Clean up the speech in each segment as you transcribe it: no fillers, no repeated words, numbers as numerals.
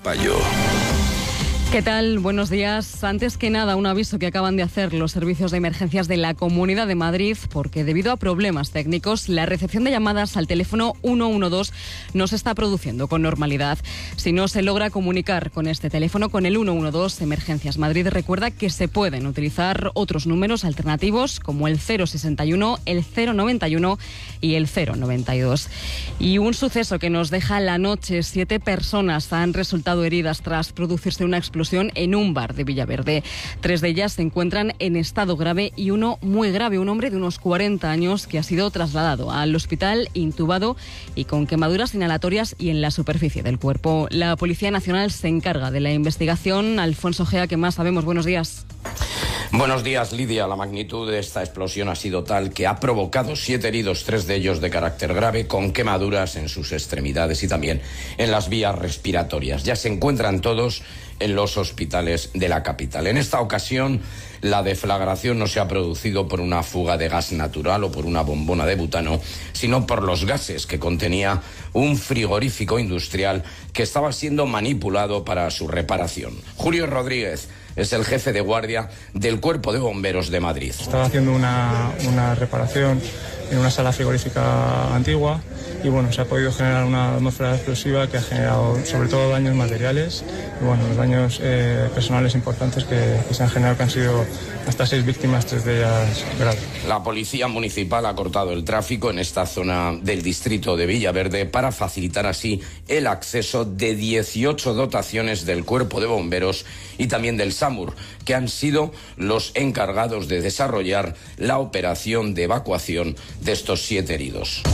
Payo. ¿Qué tal? Buenos días. Antes que nada, un aviso que acaban de hacer los servicios de emergencias de la Comunidad de Madrid, porque debido a problemas técnicos, la recepción de llamadas al teléfono 112 no se está produciendo con normalidad. Si no se logra comunicar con este teléfono, con el 112 Emergencias Madrid, recuerda que se pueden utilizar otros números alternativos como el 061, el 091 y el 092. Y un suceso que nos deja la noche. 7 personas han resultado heridas tras producirse una explosión en un bar de Villaverde. 3 de ellas se encuentran en estado grave y uno muy grave, un hombre de unos 40 años que ha sido trasladado al hospital intubado y con quemaduras inhalatorias y en la superficie del cuerpo. La Policía Nacional se encarga de la investigación. Alfonso Gea, ¿qué más sabemos? Buenos días. Buenos días, Lidia. La magnitud de esta explosión ha sido tal que ha provocado 7 heridos, 3 de ellos de carácter grave, con quemaduras en sus extremidades y también en las vías respiratorias. Ya se encuentran todos en los hospitales de la capital. En esta ocasión, la deflagración no se ha producido por una fuga de gas natural o por una bombona de butano, sino por los gases que contenía un frigorífico industrial que estaba siendo manipulado para su reparación. Julio Rodríguez es el jefe de guardia del Cuerpo de Bomberos de Madrid. Estaba haciendo una reparación en una sala frigorífica antigua y se ha podido generar una atmósfera explosiva que ha generado sobre todo daños materiales y los daños personales importantes que se han generado, que han sido hasta 6 víctimas, 3 de ellas graves. La Policía Municipal ha cortado el tráfico en esta zona del distrito de Villaverde para facilitar así el acceso de 18 dotaciones del Cuerpo de Bomberos y también del SAMUR, que han sido los encargados de desarrollar la operación de evacuación de estos 7 heridos.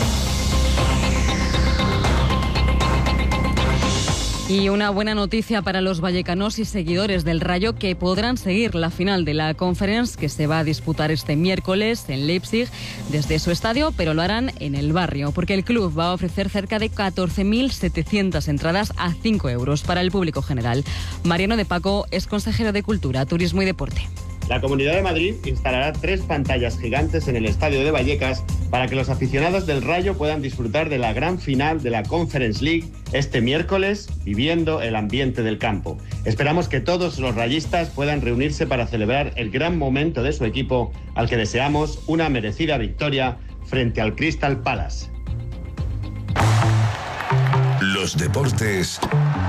Y una buena noticia para los vallecanos y seguidores del Rayo, que podrán seguir la final de la Conference, que se va a disputar este miércoles en Leipzig desde su estadio, pero lo harán en el barrio, porque el club va a ofrecer cerca de 14.700 entradas a 5 euros para el público general. Mariano de Paco es consejero de Cultura, Turismo y Deporte. La Comunidad de Madrid instalará 3 pantallas gigantes en el estadio de Vallecas para que los aficionados del Rayo puedan disfrutar de la gran final de la Conference League este miércoles, viviendo el ambiente del campo. Esperamos que todos los rayistas puedan reunirse para celebrar el gran momento de su equipo, al que deseamos una merecida victoria frente al Crystal Palace. Los deportes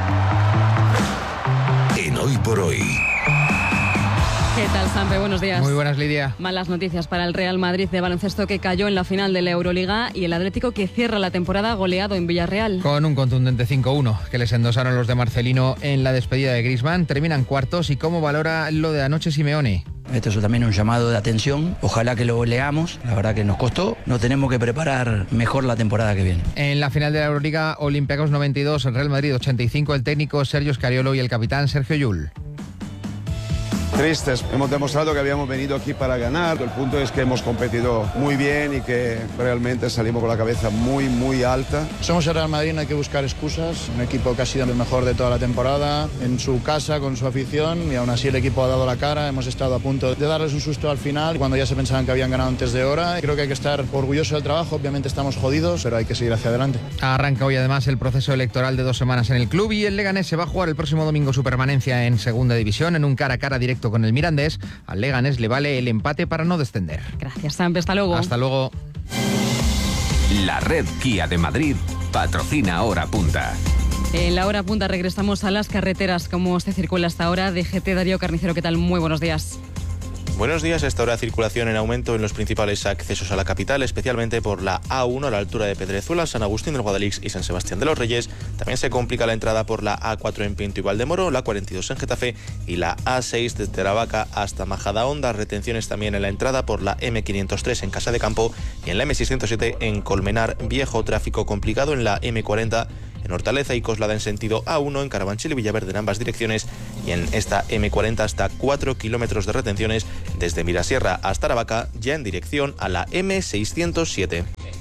en Hoy por Hoy. ¿Qué tal, Sampe? Buenos días. Muy buenas, Lidia. Malas noticias para el Real Madrid de baloncesto, que cayó en la final de la Euroliga, y el Atlético, que cierra la temporada goleado en Villarreal. Con un contundente 5-1 que les endosaron los de Marcelino en la despedida de Griezmann. Terminan cuartos. ¿Y cómo valora lo de anoche Simeone? Esto es también un llamado de atención. Ojalá que lo goleamos. La verdad que nos costó. Nos tenemos que preparar mejor la temporada que viene. En la final de la Euroliga, Olympiacos 92, Real Madrid 85, el técnico Sergio Scariolo y el capitán Sergio Llull. Tristes. Hemos demostrado que habíamos venido aquí para ganar. El punto es que hemos competido muy bien y que realmente salimos con la cabeza muy, muy alta. Somos el Real Madrid, no hay que buscar excusas. Un equipo que ha sido el mejor de toda la temporada, en su casa, con su afición, y aún así el equipo ha dado la cara. Hemos estado a punto de darles un susto al final, cuando ya se pensaban que habían ganado antes de hora. Creo que hay que estar orgulloso del trabajo. Obviamente estamos jodidos, pero hay que seguir hacia adelante. Arranca hoy además el proceso electoral de 2 semanas en el club, y el Leganés se va a jugar el próximo domingo su permanencia en Segunda División en un cara a cara directo con el Mirandés. Al Leganés le vale el empate para no descender. Gracias, Sampe. Hasta luego. Hasta luego. La red Kia de Madrid patrocina Hora Punta. En la Hora Punta regresamos a las carreteras. ¿Cómo se circula hasta ahora? DGT, Darío Carnicero, ¿qué tal? Muy buenos días. Buenos días. Esta hora circulación en aumento en los principales accesos a la capital, especialmente por la A1 a la altura de Pedrezuela, San Agustín del Guadalix y San Sebastián de los Reyes. También se complica la entrada por la A4 en Pinto y Valdemoro, la 42 en Getafe y la A6 desde Aravaca hasta Majadahonda. Retenciones también en la entrada por la M503 en Casa de Campo y en la M607 en Colmenar Viejo. Tráfico complicado en la M40 en Hortaleza y Coslada en sentido A1, en Carabanchel y Villaverde en ambas direcciones, y en esta M40 hasta 4 kilómetros de retenciones desde Mirasierra hasta Aravaca, ya en dirección a la M607.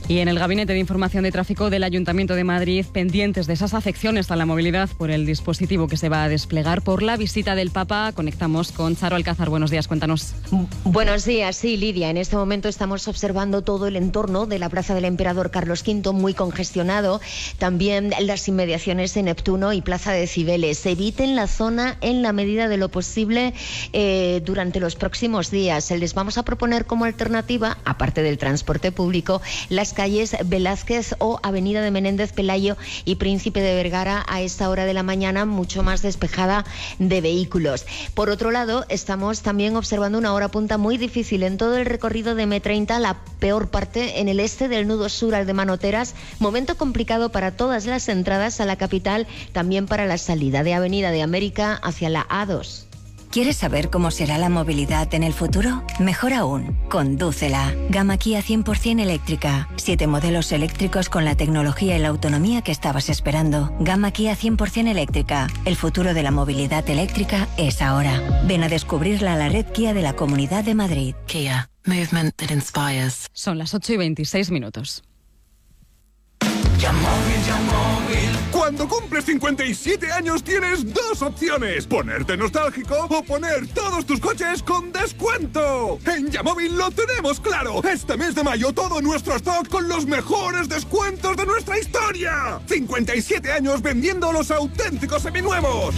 Y en el Gabinete de Información de Tráfico del Ayuntamiento de Madrid, pendientes de esas afecciones a la movilidad por el dispositivo que se va a desplegar por la visita del Papa, conectamos con Charo Alcázar. Buenos días, cuéntanos. Buenos días, sí, Lidia. En este momento estamos observando todo el entorno de la Plaza del Emperador Carlos V, muy congestionado. También las inmediaciones de Neptuno y Plaza de Cibeles. Eviten la zona en la medida de lo posible durante los próximos días. Les vamos a proponer como alternativa, aparte del transporte público, las calles Velázquez o Avenida de Menéndez Pelayo y Príncipe de Vergara a esta hora de la mañana, mucho más despejada de vehículos. Por otro lado, estamos también observando una hora punta muy difícil en todo el recorrido de M30, la peor parte en el este del nudo sur al de Manoteras, momento complicado para todas las entradas a la capital, también para la salida de Avenida de América hacia la A2. ¿Quieres saber cómo será la movilidad en el futuro? Mejor aún, condúcela. Gama Kia 100% eléctrica. 7 modelos eléctricos con la tecnología y la autonomía que estabas esperando. Gama Kia 100% eléctrica. El futuro de la movilidad eléctrica es ahora. Ven a descubrirla a la red Kia de la Comunidad de Madrid. Kia. Movement that inspires. Son las 8:26. Cuando cumples 57 años tienes dos opciones: ponerte nostálgico o poner todos tus coches con descuento. En Yamóvil lo tenemos claro. Este mes de mayo todo nuestro stock con los mejores descuentos de nuestra historia. 57 años vendiendo los auténticos seminuevos.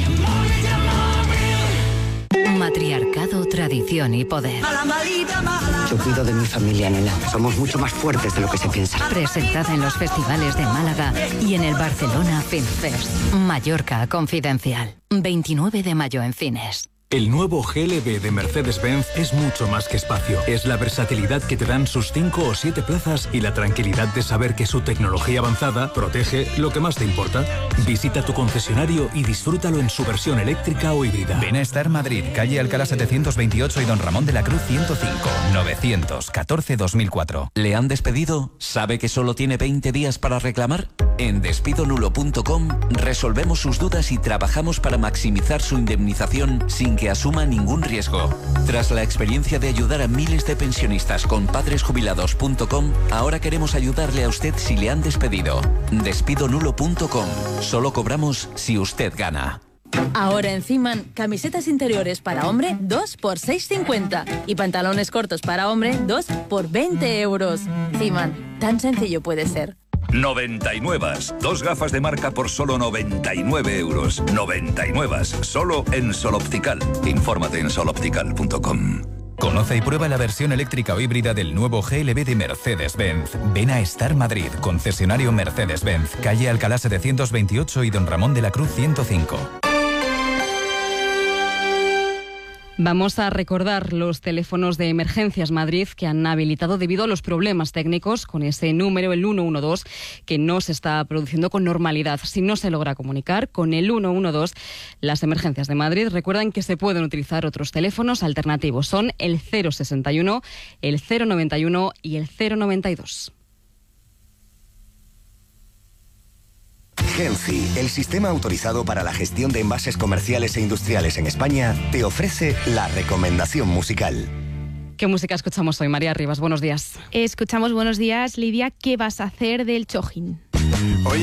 Matriarcado, tradición y poder. Yo cuido de mi familia, nena. Somos mucho más fuertes de lo que se piensa. Presentada en los festivales de Málaga y en el Barcelona Film Fest. Mallorca Confidencial. 29 de mayo en cines. El nuevo GLB de Mercedes-Benz es mucho más que espacio. Es la versatilidad que te dan sus 5 o 7 plazas y la tranquilidad de saber que su tecnología avanzada protege lo que más te importa. Visita tu concesionario y disfrútalo en su versión eléctrica o híbrida. Ven a Estar Madrid, calle Alcalá 728 y Don Ramón de la Cruz 105, 914-2004. ¿Le han despedido? ¿Sabe que solo tiene 20 días para reclamar? En despidonulo.com resolvemos sus dudas y trabajamos para maximizar su indemnización sin que asuma ningún riesgo. Tras la experiencia de ayudar a miles de pensionistas con padresjubilados.com, ahora queremos ayudarle a usted si le han despedido. Despidonulo.com. Solo cobramos si usted gana. Ahora en Ziman, camisetas interiores para hombre 2 por 6,50 y pantalones cortos para hombre 2 por 20 euros. Ziman, tan sencillo puede ser. 99. 2 gafas de marca por solo 99 euros. 99. Solo en Sol Optical. Infórmate en soloptical.com. Conoce y prueba la versión eléctrica o híbrida del nuevo GLB de Mercedes-Benz. Ven a Estar Madrid, concesionario Mercedes-Benz, calle Alcalá 728 y Don Ramón de la Cruz 105. Vamos a recordar los teléfonos de Emergencias Madrid que han habilitado debido a los problemas técnicos con ese número, el 112, que no se está produciendo con normalidad. Si no se logra comunicar con el 112, las Emergencias de Madrid recuerdan que se pueden utilizar otros teléfonos alternativos. Son el 061, el 091 y el 092. Genci, el sistema autorizado para la gestión de envases comerciales e industriales en España, te ofrece la recomendación musical. ¿Qué música escuchamos hoy, María Rivas? Buenos días. Escuchamos Buenos días, Lidia. ¿Qué vas a hacer del Chojin?